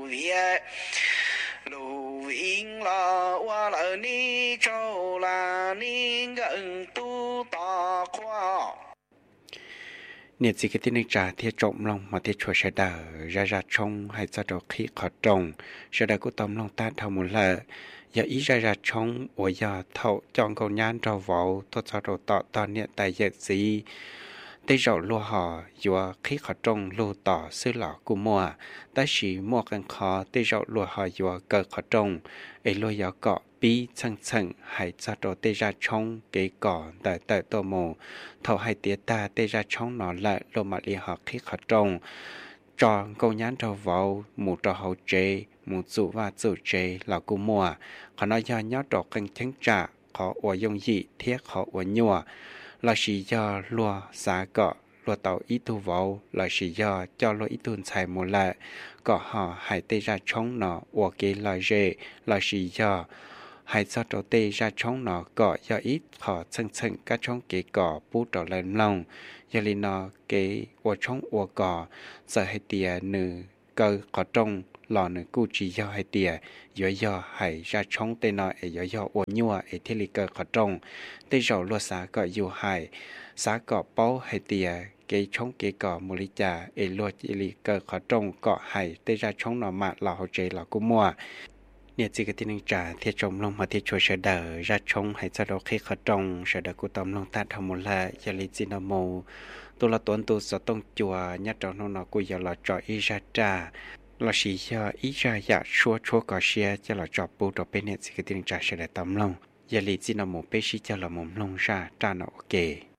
việt lù yên là qua là ni châu là ni gần tu tà khoa nhiệt gì cái tin trả thiết trộm lòng mà thiết chùa sẽ đỡ ra trong hay ra đồ khí khó trồng sẽ đỡ của tóm lòng ta thầu một lợ giờ ý ra trong ở giờ thầu chọn cầu nhán trâu vào tốt cho đồ tọ nhiệt tại giờ gì tây rau lúa họ vừa khí khó trồng lúa tỏ xứ lọ của mùa ta chỉ mua căn khó tây rau lúa họ vừa cờ khó trồng ấy lúa gió cọ bí chân hay cho đồ tây ra trong cái cỏ tại tổ mồ thầu hay tía ta tây ra trong nó lại lúa mà li họ khí khó trồng cho câu nhán trâu vào mù trò hậu chế mù dụ và dụ chế là của mùa họ nói do nhớ trọ canh chánh trả khó ở dùng dị thiết khó ở nhùa là chỉ do lúa giá cọ lúa tàu ít thu vào là chỉ do cho lúa ít tuần xài một lại cọ họ hay tê ra trong nó ở cái là dễ là chỉ do hay cho trâu tê ra trong nó cọ do ít họ chân các trong cái cọ bút trở lên lòng do li nó cái ở trong ở cọ sợ hay tìa nữ cơ có trong lò nữ cụ chỉ do hay tìa do hay ra trong tê nó do ở nhua ở thiết lý cơ có trong tê rau lúa xá cọ dù hay xá cọ bao hay tìa cái trong cái cọ mù lý trà lúa chỉ lý cơ có trong cọ hay tê ra trong nó mạ là hậu chế là cú mua nhiệt gì cái tin trả thiết trồng lông mà thiết chùa sẽ đỡ ra trong hay cho đó khi khó trồng sẽ đỡ của tôm lông ta thầm một lại giờ lý gì nó mù tôi là tuấn tôi sẽ tông chùa nhát trong nó của giờ là trò ý ra trà là chỉ giờ ý ra dạ chúa có xe cho là trò bù đồ bên nhiệt gì cái tin trả sẽ đỡ tôm lông giờ lý gì nó mù bê xí cho là mồm lông ra trà nó ok